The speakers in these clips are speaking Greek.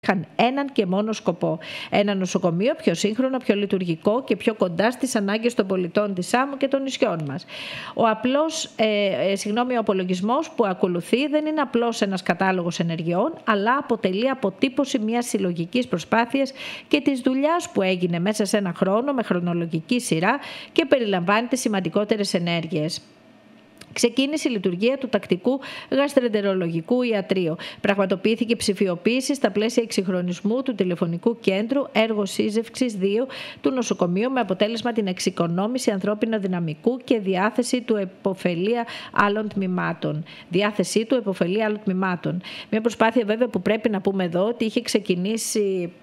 είχαν έναν και μόνο σκοπό. Ένα νοσοκομείο πιο σύγχρονο, πιο λειτουργικό και πιο κοντά στις ανάγκες των πολιτών της Σάμου και των νησιών μας. Ο απολογισμός που ακολουθεί δεν είναι απλώς ένας κατάλογος ενεργειών, αλλά αποτελεί αποτύπωση μιας συλλογικής προσπάθειας και της δουλειάς που έγινε μέσα σε ένα χρόνο με χρονολογική σειρά και περιλαμβάνει τις σημαντικότερες ενέργειες. Ξεκίνησε η λειτουργία του τακτικού γαστρεντερολογικού ιατρείου. Πραγματοποιήθηκε ψηφιοποίηση στα πλαίσια εξυγχρονισμού του τηλεφωνικού κέντρου, έργο σύζευξης 2 του νοσοκομείου, με αποτέλεσμα την εξοικονόμηση ανθρώπινου δυναμικού και διάθεσή του επωφελεί άλλων τμήματων. Μια προσπάθεια βέβαια που πρέπει να πούμε εδώ ότι είχε ξεκινήσει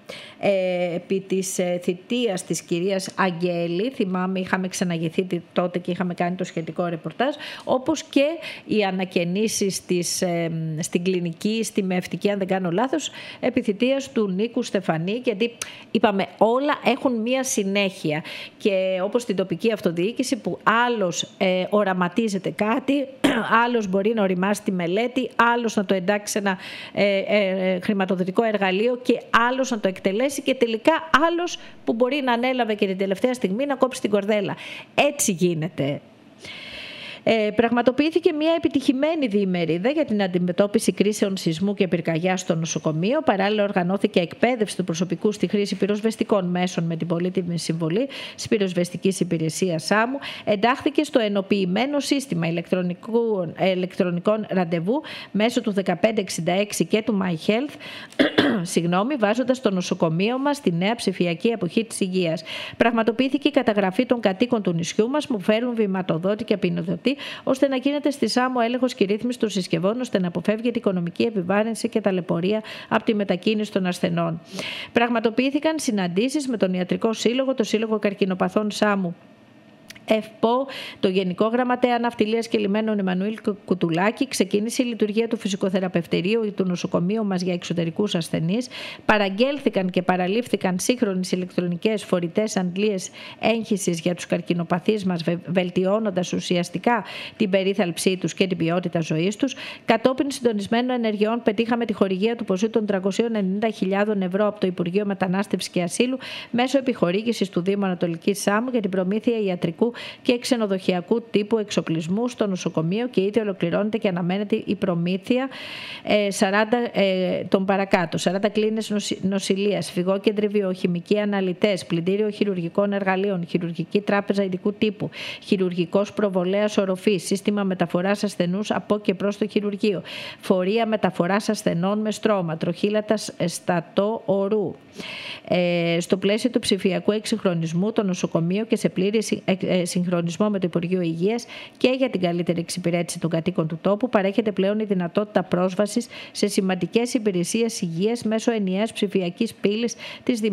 επί της θητείας της κυρίας Αγγέλη. Θυμάμαι, είχαμε ξαναγεθεί τότε και είχαμε κάνει το σχετικό ρεπορτάζ, όπως και οι ανακαινήσεις στην κλινική, στη Μευτική, αν δεν κάνω λάθος, επιθητείας του Νίκου Στεφανή, γιατί είπαμε όλα έχουν μία συνέχεια και όπως στην τοπική αυτοδιοίκηση που άλλος οραματίζεται κάτι, άλλος μπορεί να οριμάσει τη μελέτη, άλλος να το εντάξει σε ένα χρηματοδοτικό εργαλείο και άλλος να το εκτελέσει και τελικά άλλος που μπορεί να ανέλαβε και την τελευταία στιγμή να κόψει την κορδέλα. Έτσι γίνεται. Πραγματοποιήθηκε μια επιτυχημένη διημερίδα για την αντιμετώπιση κρίσεων σεισμού και πυρκαγιάς στο νοσοκομείο. Παράλληλα, οργανώθηκε εκπαίδευση του προσωπικού στη χρήση πυροσβεστικών μέσων με την πολύτιμη συμβολή της Πυροσβεστικής Υπηρεσίας Σάμου. Εντάχθηκε στο ενοποιημένο σύστημα ηλεκτρονικών ραντεβού μέσω του 1566 και του My Health, βάζοντας το νοσοκομείο μας στη νέα ψηφιακή εποχή της υγείας. Πραγματοποιήθηκε η καταγραφή των κατοίκων του νησιού μας που φέρουν βηματοδότη και απεινοδότη, ώστε να γίνεται στη Σάμο έλεγχος και ρύθμιση των συσκευών, ώστε να αποφεύγεται η οικονομική επιβάρυνση και ταλαιπωρία από τη μετακίνηση των ασθενών. Πραγματοποιήθηκαν συναντήσεις με τον Ιατρικό Σύλλογο, το Σύλλογο Καρκινοπαθών Σάμου ΕΦΠΟ, το Γενικό Γραμματέα Ναυτιλίας και Λιμένων Εμμανουήλ Κουτουλάκη. Ξεκίνησε η λειτουργία του φυσικοθεραπευτηρίου του νοσοκομείου μας για εξωτερικούς ασθενείς. Παραγγέλθηκαν και παραλήφθηκαν σύγχρονες ηλεκτρονικές φορητές αντλίες έγχυσης για τους καρκινοπαθείς μας, βελτιώνοντας ουσιαστικά την περίθαλψή τους και την ποιότητα ζωής τους. Κατόπιν συντονισμένων ενεργειών πετύχαμε τη χορηγία του ποσού των 390.000 ευρώ από το Υπουργείο Μετανάστευσης και Ασύλου μέσω επιχορήγησης του Δήμου Ανατολικής Σάμου για την προμήθεια ιατρικού και ξενοδοχειακού τύπου εξοπλισμού στο νοσοκομείο και ήδη ολοκληρώνεται και αναμένεται η προμήθεια 40 κλίνες νοσηλείας, φυγόκεντροι βιοχημικοί αναλυτές, πλυντήριο χειρουργικών εργαλείων, χειρουργική τράπεζα ειδικού τύπου, χειρουργικός προβολέας οροφής, σύστημα μεταφοράς ασθενούς από και προς το χειρουργείο, φορεία μεταφοράς ασθενών με στρώμα, τροχύλατα στατό ορού. Στο πλαίσιο του ψηφιακού εξυγχρονισμού το νοσοκομείο και σε πλήρη συγχρονισμό με το Υπουργείο Υγείας και για την καλύτερη εξυπηρέτηση των κατοίκων του τόπου παρέχεται πλέον η δυνατότητα πρόσβασης σε σημαντικές υπηρεσίες υγείας μέσω ενιαίας ψηφιακής πύλης της